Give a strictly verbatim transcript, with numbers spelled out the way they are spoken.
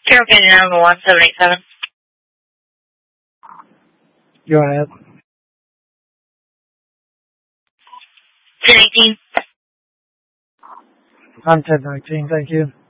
Carroll County nine one one, seven eight seven. Go ahead. ten eighteen. I'm ten nineteen, thank you.